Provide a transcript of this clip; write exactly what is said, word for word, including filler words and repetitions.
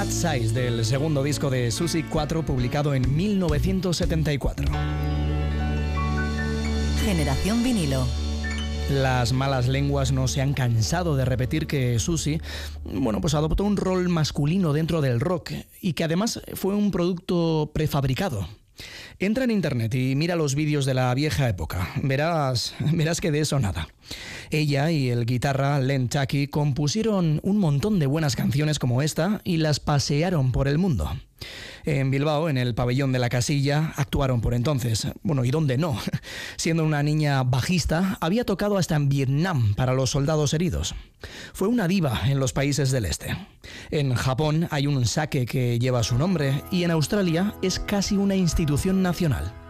Cat Size, del segundo disco de Susie cuatro, publicado en mil novecientos setenta y cuatro. Generación vinilo. Las malas lenguas no se han cansado de repetir que Susie, bueno, pues adoptó un rol masculino dentro del rock y que además fue un producto prefabricado. Entra en internet y mira los vídeos de la vieja época. Verás, verás que de eso nada. Ella y el guitarra Len Tucky compusieron un montón de buenas canciones como esta y las pasearon por el mundo. En Bilbao, en el pabellón de la Casilla, actuaron por entonces. Bueno, ¿y dónde no? Siendo una niña bajista, había tocado hasta en Vietnam para los soldados heridos. Fue una diva en los países del este. En Japón hay un sake que lleva su nombre y en Australia es casi una institución nacional.